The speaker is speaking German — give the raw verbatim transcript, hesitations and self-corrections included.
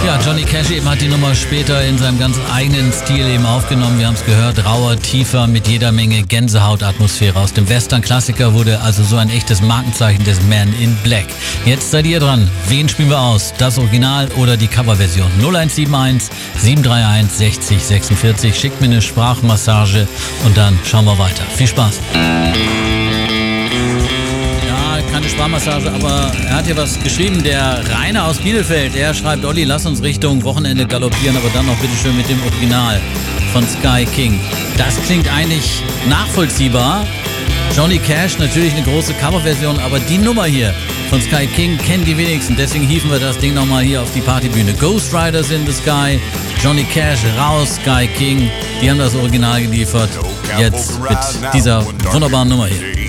Ja, Johnny Cash eben hat die Nummer später in seinem ganz eigenen Stil eben aufgenommen. Wir haben es gehört, rauer, tiefer, mit jeder Menge Gänsehautatmosphäre. Aus dem Western-Klassiker wurde also so ein echtes Markenzeichen des Man in Black. Jetzt seid ihr dran. Wen spielen wir aus? Das Original oder die Coverversion? null eins sieben eins sieben drei eins sechzig sechsundvierzig. Schickt mir eine Sprachmassage und dann schauen wir weiter. Viel Spaß. Keine Sprachmassage, aber er hat hier was geschrieben, der Rainer aus Bielefeld. Er schreibt, Olli, lass uns Richtung Wochenende galoppieren, aber dann noch bitteschön mit dem Original von Sky King. Das klingt eigentlich nachvollziehbar. Johnny Cash, natürlich eine große Coverversion, aber die Nummer hier von Sky King kennen die wenigsten. Deswegen hieven wir das Ding nochmal hier auf die Partybühne. Ghost Riders in the Sky, Johnny Cash raus, Sky King, die haben das Original geliefert. Jetzt mit dieser wunderbaren Nummer hier.